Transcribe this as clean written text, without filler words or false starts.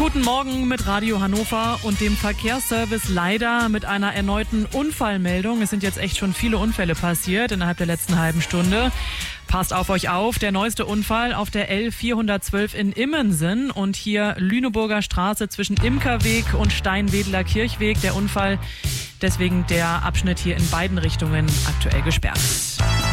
Guten Morgen mit Radio Hannover und dem Verkehrsservice leider mit einer erneuten Unfallmeldung. Es sind jetzt echt schon viele Unfälle passiert innerhalb der letzten halben Stunde. Passt auf euch auf, der neueste Unfall auf der L412 in Immensen und hier Lüneburger Straße zwischen Imkerweg und Steinwedeler Kirchweg. Der Unfall, deswegen der Abschnitt hier in beiden Richtungen aktuell gesperrt.